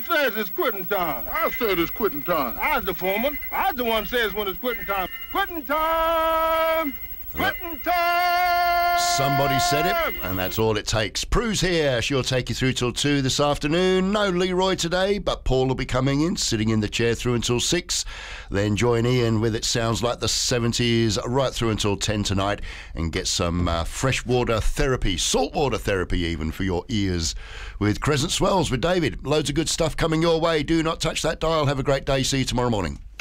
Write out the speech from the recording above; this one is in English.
says it's quitting time? I said it's quitting time. I's the foreman. I's the one says when it's quitting time. Quitting time! Quitting time! Somebody said it, and that's all it takes. Prue's here. She'll take you through till 2 this afternoon. No Leroy today, but Paul will be coming in, sitting in the chair through until 6. Then join Ian with It Sounds Like the 70s right through until 10 tonight and get some freshwater therapy, saltwater therapy even, for your ears with Crescent Swells with David. Loads of good stuff coming your way. Do not touch that dial. Have a great day. See you tomorrow morning.